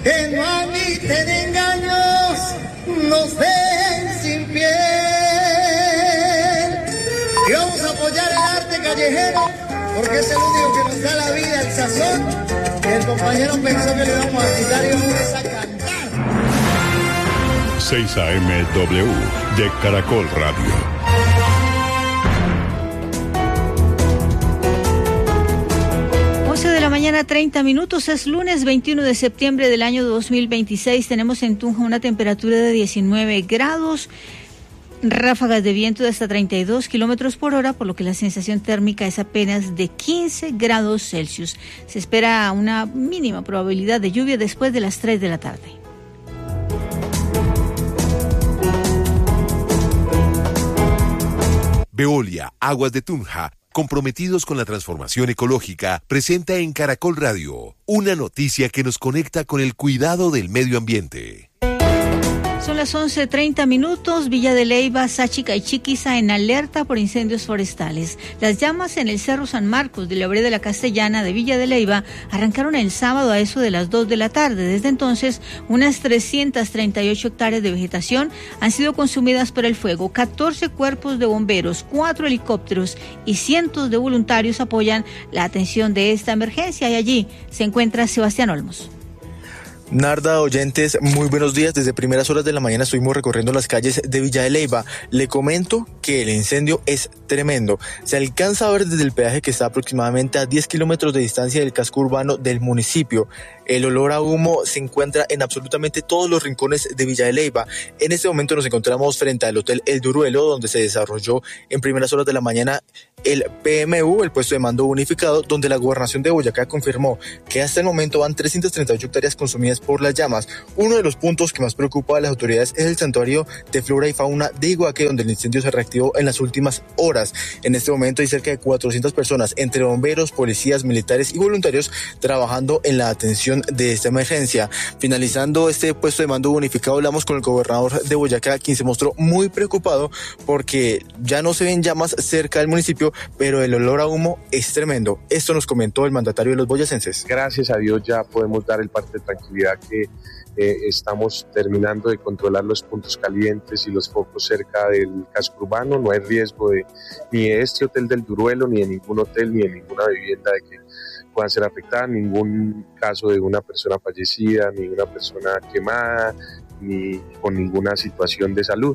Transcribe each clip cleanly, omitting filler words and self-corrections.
que no admiten engaños, nos ven sin piel. Y vamos a apoyar el arte callejero, porque es el único que nos da la vida, el sazón, que el compañero pensó que le íbamos a quitar y vamos a cantar. 6 AM-W de Caracol Radio. Mañana 30 minutos, es lunes 21 de septiembre del año 2026. Tenemos en Tunja una temperatura de 19 grados, ráfagas de viento de hasta 32 kilómetros por hora, por lo que la sensación térmica es apenas de 15 grados Celsius. Se espera una mínima probabilidad de lluvia después de las 3 de la tarde. Veolia, Aguas de Tunja, comprometidos con la transformación ecológica, presenta en Caracol Radio una noticia que nos conecta con el cuidado del medio ambiente. Son las 11:30 minutos. Villa de Leyva, Sáchica y Chiquiza en alerta por incendios forestales. Las llamas en el Cerro San Marcos de la vereda de la Castellana de Villa de Leyva arrancaron el sábado a eso de las 2 de la tarde. Desde entonces, unas 338 hectáreas de vegetación han sido consumidas por el fuego. 14 cuerpos de bomberos, 4 helicópteros y cientos de voluntarios apoyan la atención de esta emergencia. Y allí se encuentra Sebastián Olmos. Narda, oyentes, muy buenos días. Desde primeras horas de la mañana estuvimos recorriendo las calles de Villa de Leyva. Le comento que el incendio es tremendo. Se alcanza a ver desde el peaje que está aproximadamente a 10 kilómetros de distancia del casco urbano del municipio. El olor a humo se encuentra en absolutamente todos los rincones de Villa de Leyva. En este momento nos encontramos frente al Hotel El Duruelo, donde se desarrolló en primeras horas de la mañana el PMU, el puesto de mando unificado, donde la gobernación de Boyacá confirmó que hasta el momento van 338 hectáreas consumidas por las llamas. Uno de los puntos que más preocupa a las autoridades es el santuario de flora y fauna de Iguaque, donde el incendio se reactivó en las últimas horas. En este momento hay cerca de 400 personas, entre bomberos, policías, militares y voluntarios, trabajando en la atención de esta emergencia. Finalizando este puesto de mando unificado, hablamos con el gobernador de Boyacá, quien se mostró muy preocupado porque ya no se ven llamas cerca del municipio, pero el olor a humo es tremendo. Esto nos comentó el mandatario de los boyacenses. Gracias a Dios ya podemos dar el parte de tranquilidad que estamos terminando de controlar los puntos calientes y los focos cerca del casco urbano. No hay riesgo ni de este hotel del Duruelo, ni de ningún hotel, ni de ninguna vivienda de que puedan ser afectadas, ningún caso de una persona fallecida, ni una persona quemada, ni con ninguna situación de salud.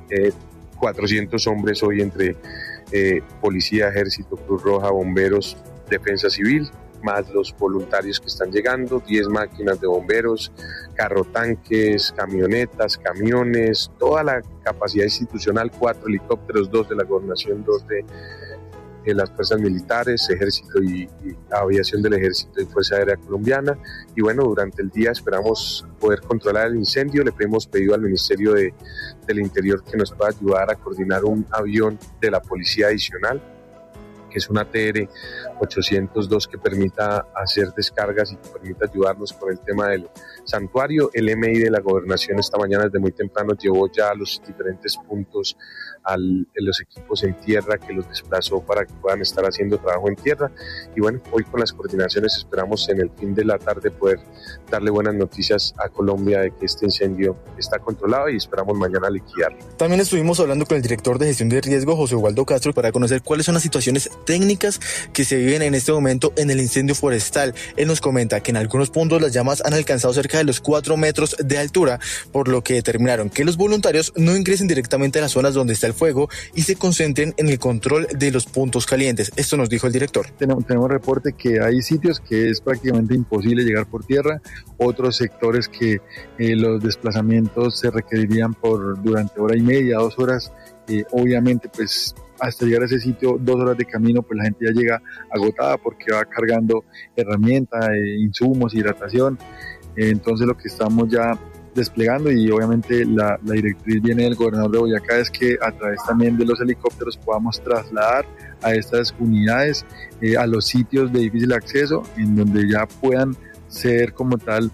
400 hombres hoy entre policía, ejército, Cruz Roja, bomberos, defensa civil, más los voluntarios que están llegando, 10 máquinas de bomberos, carrotanques, camionetas, camiones, toda la capacidad institucional, 4 helicópteros, 2 de la gobernación, 2 de las fuerzas militares, ejército y aviación del ejército y Fuerza Aérea Colombiana. Y bueno, durante el día esperamos poder controlar el incendio. Le hemos pedido al Ministerio del Interior que nos pueda ayudar a coordinar un avión de la policía adicional, que es una TR 802 que permita hacer descargas y que permita ayudarnos con el tema del santuario. El MI de la gobernación esta mañana desde muy temprano llevó ya a los diferentes puntos los equipos en tierra, que los desplazó para que puedan estar haciendo trabajo en tierra. Y bueno, hoy con las coordinaciones esperamos en el fin de la tarde poder darle buenas noticias a Colombia de que este incendio está controlado y esperamos mañana liquidarlo. También estuvimos hablando con el director de gestión de riesgo, José Ubaldo Castro, para conocer cuáles son las situaciones técnicas que se viven en este momento en el incendio forestal. Él nos comenta que en algunos puntos las llamas han alcanzado cerca de los 4 metros de altura, por lo que determinaron que los voluntarios no ingresen directamente a las zonas donde está el fuego y se concentren en el control de los puntos calientes. Esto nos dijo el director. Tenemos reporte que hay sitios que es prácticamente imposible llegar por tierra, otros sectores que los desplazamientos se requerirían durante hora y media, 2 horas. Obviamente, pues hasta llegar a ese sitio, 2 horas de camino, pues la gente ya llega agotada porque va cargando herramientas, insumos, hidratación. Entonces lo que estamos ya desplegando, y obviamente la directriz viene del gobernador de Boyacá, es que a través también de los helicópteros podamos trasladar a estas unidades a los sitios de difícil acceso, en donde ya puedan ser como tal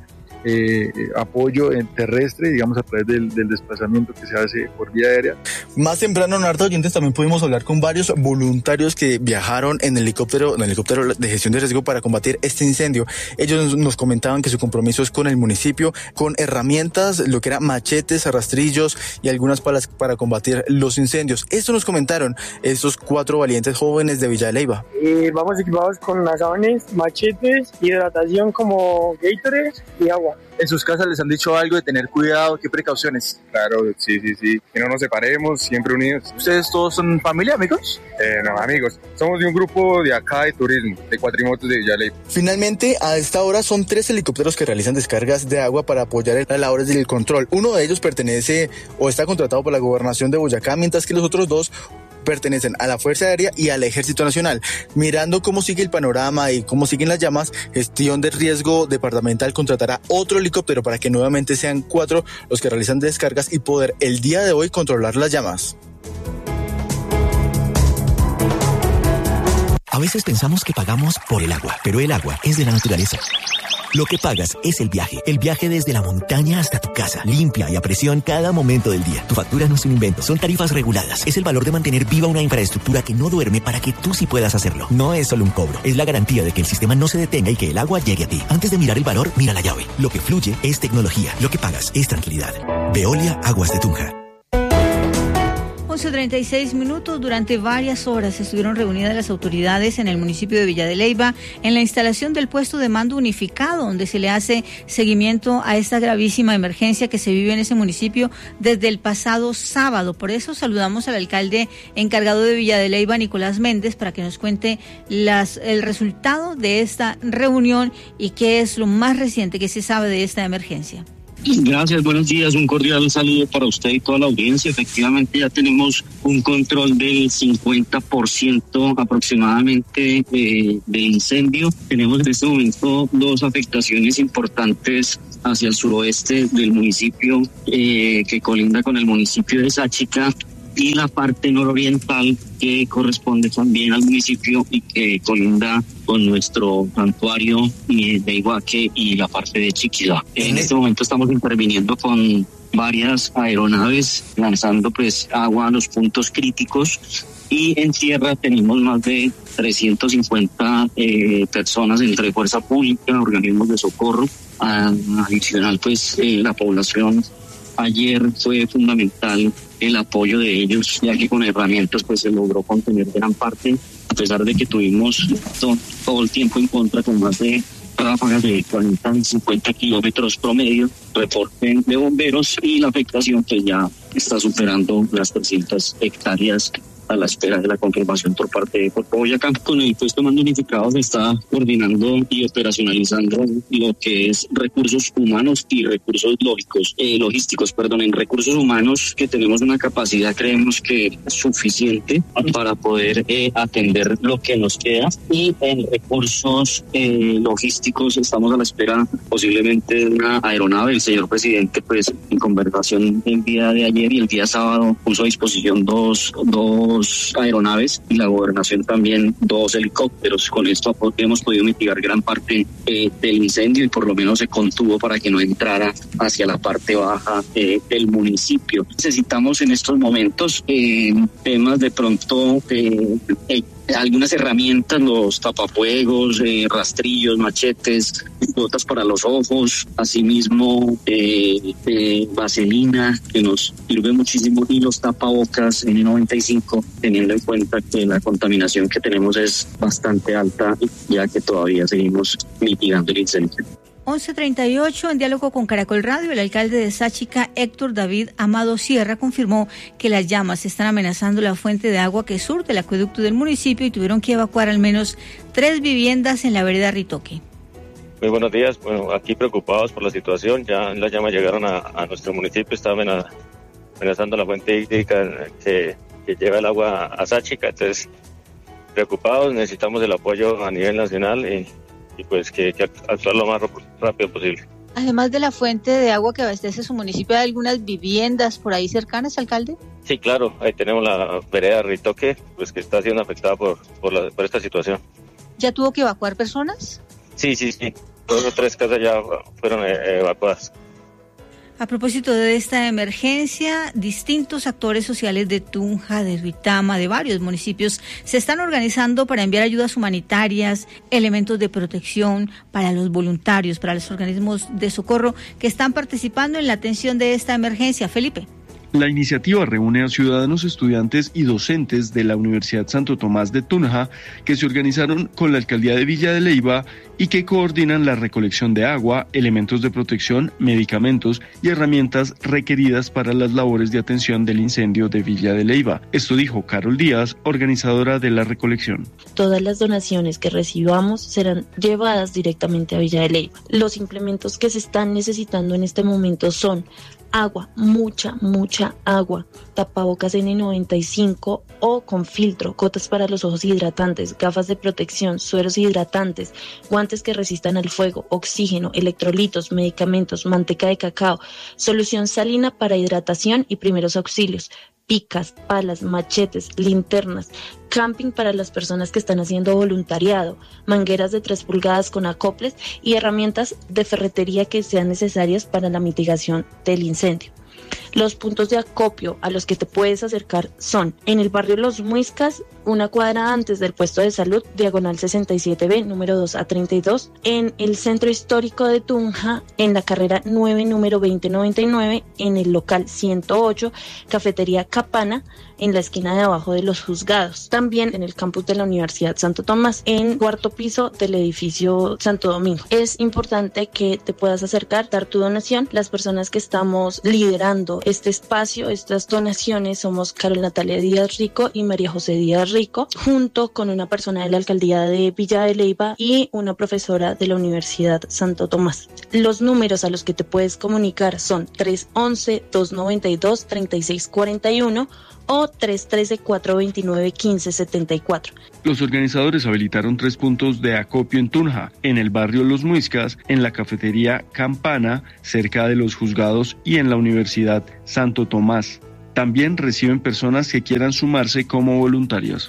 apoyo terrestre, digamos a través del desplazamiento que se hace por vía aérea. Más temprano, Narda oyentes, también pudimos hablar con varios voluntarios que viajaron en helicóptero de gestión de riesgo para combatir este incendio. Ellos nos comentaban que su compromiso es con el municipio, con herramientas, lo que eran machetes, rastrillos y algunas palas para combatir los incendios. Esto nos comentaron estos 4 valientes jóvenes de Villa de Leyva. Vamos equipados con azabanes, machetes, hidratación como Gatorade y agua. ¿En sus casas les han dicho algo de tener cuidado? ¿Qué precauciones? Claro, sí, que no nos separemos, siempre unidos. ¿Ustedes todos son familia, amigos? No, amigos, somos de un grupo de acá de turismo, de cuatrimotos de Villa de Leyva. Finalmente, a esta hora son 3 helicópteros que realizan descargas de agua para apoyar las labores del control. Uno de ellos pertenece o está contratado por la Gobernación de Boyacá, mientras que los otros 2 pertenecen a la Fuerza Aérea y al Ejército Nacional. Mirando cómo sigue el panorama y cómo siguen las llamas, Gestión de Riesgo Departamental contratará otro helicóptero para que nuevamente sean 4 los que realizan descargas y poder el día de hoy controlar las llamas. A veces pensamos que pagamos por el agua, pero el agua es de la naturaleza. Lo que pagas es el viaje desde la montaña hasta tu casa, limpia y a presión cada momento del día. Tu factura no es un invento, son tarifas reguladas. Es el valor de mantener viva una infraestructura que no duerme para que tú sí puedas hacerlo. No es solo un cobro, es la garantía de que el sistema no se detenga y que el agua llegue a ti. Antes de mirar el valor, mira la llave. Lo que fluye es tecnología, lo que pagas es tranquilidad. Veolia Aguas de Tunja. 11:36. Durante varias horas estuvieron reunidas las autoridades en el municipio de Villa de Leyva en la instalación del puesto de mando unificado, donde se le hace seguimiento a esta gravísima emergencia que se vive en ese municipio desde el pasado sábado. Por eso saludamos al alcalde encargado de Villa de Leyva, Nicolás Méndez, para que nos cuente el resultado de esta reunión y qué es lo más reciente que se sabe de esta emergencia. Gracias, buenos días, un cordial saludo para usted y toda la audiencia. Efectivamente ya tenemos un control del 50% aproximadamente de incendio. Tenemos en este momento 2 afectaciones importantes hacia el suroeste del municipio que colinda con el municipio de Sáchica, y la parte nororiental que corresponde también al municipio y que colinda con nuestro santuario de Iguaque y la parte de Chiquidá. En este momento estamos interviniendo con varias aeronaves lanzando pues agua a los puntos críticos, y en tierra tenemos más de 350 personas entre fuerza pública, organismos de socorro. Adicional pues la población. Ayer fue fundamental el apoyo de ellos, ya que con herramientas pues se logró contener gran parte, a pesar de que tuvimos todo el tiempo en contra con más de ráfagas de 40 y 50 kilómetros promedio, reporte de bomberos, y la afectación pues ya está superando las 300 hectáreas a la espera de la confirmación por parte de Puerto Boyacá. Con el puesto de mando unificado se está coordinando y operacionalizando lo que es recursos humanos y recursos logísticos. En recursos humanos, que tenemos una capacidad, creemos que suficiente para poder atender lo que nos queda, y en recursos logísticos estamos a la espera posiblemente de una aeronave. El señor presidente pues en conversación el día de ayer y el día sábado puso a disposición dos aeronaves, y la gobernación también 2 helicópteros. Con esto hemos podido mitigar gran parte del incendio, y por lo menos se contuvo para que no entrara hacia la parte baja del municipio. Necesitamos en estos momentos temas de pronto algunas herramientas, los tapafuegos, rastrillos, machetes, botas para los ojos, asimismo vaselina, que nos sirve muchísimo, y los tapabocas N95, teniendo en cuenta que la contaminación que tenemos es bastante alta, ya que todavía seguimos mitigando el incendio. 11:38, en diálogo con Caracol Radio, el alcalde de Sáchica, Héctor David Amado Sierra, confirmó que las llamas están amenazando la fuente de agua que surte el acueducto del municipio y tuvieron que evacuar al menos 3 viviendas en la vereda Ritoque. Muy buenos días. Bueno, aquí preocupados por la situación. Ya las llamas llegaron a nuestro municipio, está amenazando la fuente hídrica que lleva el agua a Sáchica. Entonces, preocupados, necesitamos el apoyo a nivel nacional y pues que actuar lo más rápido posible. Además de la fuente de agua que abastece su municipio, ¿hay algunas viviendas por ahí cercanas, alcalde? Sí, claro, ahí tenemos la vereda Ritoque, pues que está siendo afectada por esta situación. ¿Ya tuvo que evacuar personas? Sí. 2 o 3 casas ya fueron evacuadas. A propósito de esta emergencia, distintos actores sociales de Tunja, de Duitama, de varios municipios, se están organizando para enviar ayudas humanitarias, elementos de protección para los voluntarios, para los organismos de socorro que están participando en la atención de esta emergencia. Felipe. La iniciativa reúne a ciudadanos, estudiantes y docentes de la Universidad Santo Tomás de Tunja que se organizaron con la Alcaldía de Villa de Leyva y que coordinan la recolección de agua, elementos de protección, medicamentos y herramientas requeridas para las labores de atención del incendio de Villa de Leyva. Esto dijo Carol Díaz, organizadora de la recolección. Todas las donaciones que recibamos serán llevadas directamente a Villa de Leyva. Los implementos que se están necesitando en este momento son agua, mucha agua, tapabocas N95 o con filtro, gotas para los ojos hidratantes, gafas de protección, sueros hidratantes, guantes que resistan al fuego, oxígeno, electrolitos, medicamentos, manteca de cacao, solución salina para hidratación y primeros auxilios, picas, palas, machetes, linternas, camping para las personas que están haciendo voluntariado, mangueras de 3 pulgadas con acoples y herramientas de ferretería que sean necesarias para la mitigación del incendio. Los puntos de acopio a los que te puedes acercar son en el barrio Los Muiscas, una cuadra antes del puesto de salud, diagonal 67B, número 2 a 32, en el centro histórico de Tunja, en la carrera 9, número 2099, en el local 108, cafetería Capana, en la esquina de abajo de los juzgados. También en el campus de la Universidad Santo Tomás, en 4º piso del edificio Santo Domingo. Es importante que te puedas acercar, dar tu donación. Las personas que estamos liderando este espacio, estas donaciones, somos Carol Natalia Díaz Rico y María José Díaz Rico, junto con una persona de la alcaldía de Villa de Leyva y una profesora de la Universidad Santo Tomás. Los números a los que te puedes comunicar son 311-292-3641 o 313-429-1574. Los organizadores habilitaron 3 puntos de acopio en Tunja, en el barrio Los Muiscas, en la cafetería Campana, cerca de los juzgados y en la Universidad Santo Tomás. También reciben personas que quieran sumarse como voluntarios.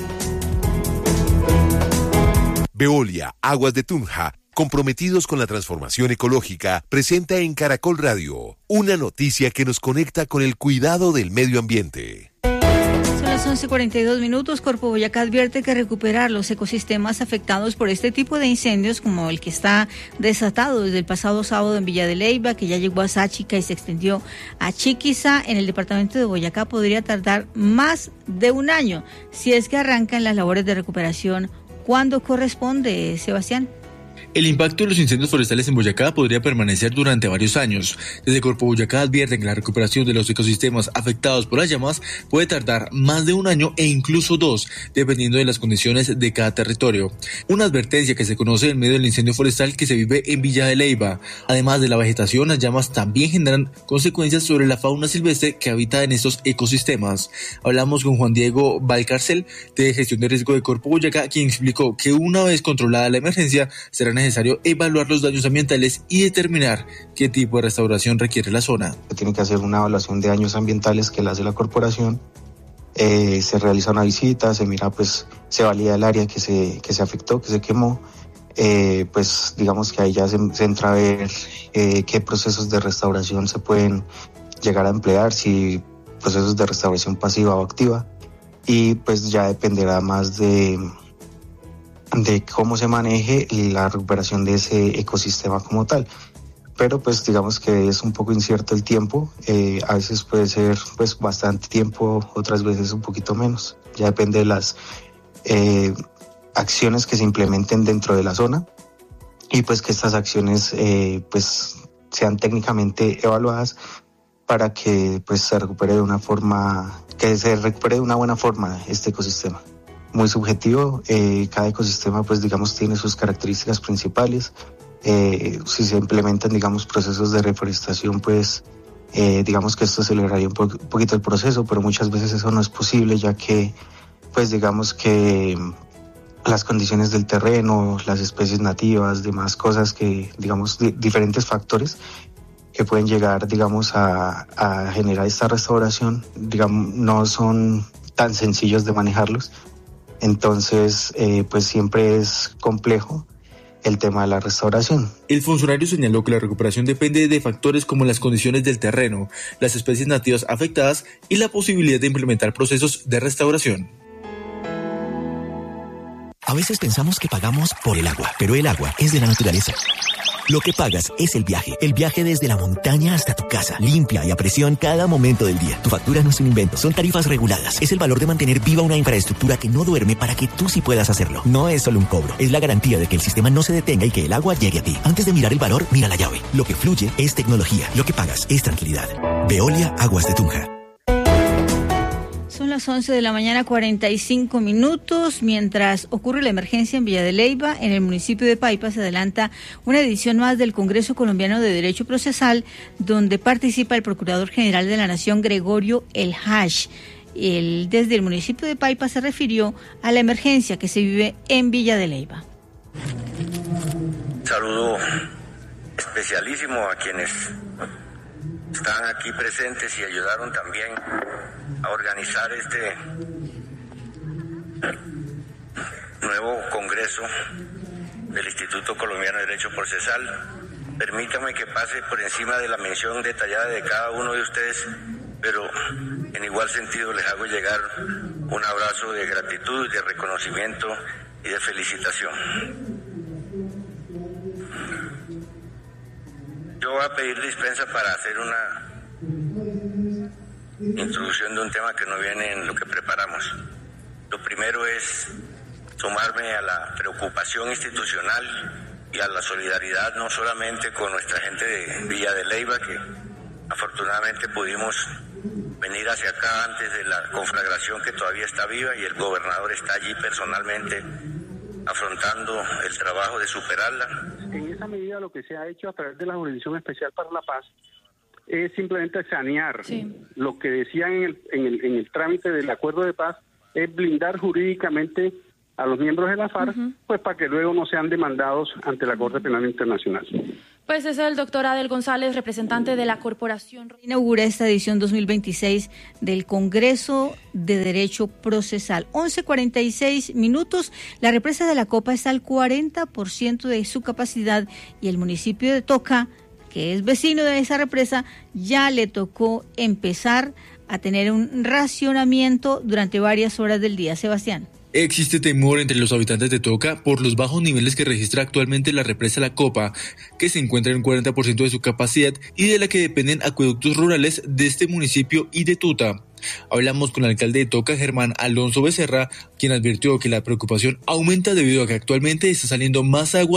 Veolia, Aguas de Tunja, comprometidos con la transformación ecológica, presenta en Caracol Radio una noticia que nos conecta con el cuidado del medio ambiente. Son las 11:42. Corpo Boyacá advierte que recuperar los ecosistemas afectados por este tipo de incendios, como el que está desatado desde el pasado sábado en Villa de Leyva, que ya llegó a Sáchica y se extendió a Chiquiza, en el departamento de Boyacá, podría tardar más de un año si es que arrancan las labores de recuperación. ¿Cuándo corresponde, Sebastián? El impacto de los incendios forestales en Boyacá podría permanecer durante varios años. Desde Corpo Boyacá advierten que la recuperación de los ecosistemas afectados por las llamas puede tardar más de un año e incluso 2, dependiendo de las condiciones de cada territorio. Una advertencia que se conoce en medio del incendio forestal que se vive en Villa de Leyva. Además de la vegetación, las llamas también generan consecuencias sobre la fauna silvestre que habita en estos ecosistemas. Hablamos con Juan Diego Valcarcel, de Gestión de Riesgo de Corpo Boyacá, quien explicó que una vez controlada la emergencia, será necesario evaluar los daños ambientales y determinar qué tipo de restauración requiere la zona. Se tiene que hacer una evaluación de daños ambientales que la hace la corporación, se realiza una visita, se mira, pues se valida el área que se afectó, que se quemó, pues digamos que ahí ya se entra a ver qué procesos de restauración se pueden llegar a emplear, si procesos de restauración pasiva o activa, y pues ya dependerá más de cómo se maneje la recuperación de ese ecosistema como tal. Pero pues digamos que es un poco incierto el tiempo, a veces puede ser pues bastante tiempo, otras veces un poquito menos, ya depende de las acciones que se implementen dentro de la zona y pues que estas acciones pues sean técnicamente evaluadas para que pues se recupere de una buena forma este ecosistema. Muy subjetivo, cada ecosistema pues digamos tiene sus características principales, si se implementan digamos procesos de reforestación pues digamos que esto aceleraría un poquito el proceso, pero muchas veces eso no es posible ya que pues digamos que las condiciones del terreno, las especies nativas, demás cosas que digamos diferentes factores que pueden llegar digamos a generar esta restauración, digamos no son tan sencillos de manejarlos. Entonces, pues siempre es complejo el tema de la restauración. El funcionario señaló que la recuperación depende de factores como las condiciones del terreno, las especies nativas afectadas y la posibilidad de implementar procesos de restauración. A veces pensamos que pagamos por el agua, pero el agua es de la naturaleza. Lo que pagas es el viaje desde la montaña hasta tu casa, limpia y a presión cada momento del día. Tu factura no es un invento, son tarifas reguladas. Es el valor de mantener viva una infraestructura que no duerme para que tú sí puedas hacerlo. No es solo un cobro, es la garantía de que el sistema no se detenga y que el agua llegue a ti. Antes de mirar el valor, mira la llave. Lo que fluye es tecnología, lo que pagas es tranquilidad. Veolia Aguas de Tunja. Son las 11 de la mañana, 45 minutos. Mientras ocurre la emergencia en Villa de Leyva, en el municipio de Paipa se adelanta una edición más del Congreso Colombiano de Derecho Procesal, donde participa el Procurador General de la Nación, Gregorio El Hash. Él, desde el municipio de Paipa, se refirió a la emergencia que se vive en Villa de Leyva. Saludo especialísimo a quienes están aquí presentes y ayudaron también a organizar este nuevo Congreso del Instituto Colombiano de Derecho Procesal. Permítame que pase por encima de la mención detallada de cada uno de ustedes, pero en igual sentido les hago llegar un abrazo de gratitud, de reconocimiento y de felicitación. Yo voy a pedir dispensa para hacer una introducción de un tema que no viene en lo que preparamos. Lo primero es sumarme a la preocupación institucional y a la solidaridad no solamente con nuestra gente de Villa de Leyva, que afortunadamente pudimos venir hacia acá antes de la conflagración que todavía está viva y el gobernador está allí personalmente afrontando el trabajo de superarla. En esa medida lo que se ha hecho a través de la Jurisdicción Especial para la Paz es simplemente sanear. Lo que decían en el trámite del acuerdo de paz es blindar jurídicamente a los miembros de la FARC, pues para que luego no sean demandados ante la Corte Penal Internacional. Pues es el doctor Adel González, representante de la corporación. Inaugura esta edición 2026 del Congreso de Derecho Procesal. 11:46 minutos. La represa de la Copa está al 40% de su capacidad y el municipio de Toca, que es vecino de esa represa, ya le tocó empezar a tener un racionamiento durante varias horas del día. Sebastián. Existe temor entre los habitantes de Toca por los bajos niveles que registra actualmente la represa La Copa, que se encuentra en un 40% de su capacidad y de la que dependen acueductos rurales de este municipio y de Tuta. Hablamos con el alcalde de Toca, Germán Alonso Becerra, quien advirtió que la preocupación aumenta debido a que actualmente está saliendo más agua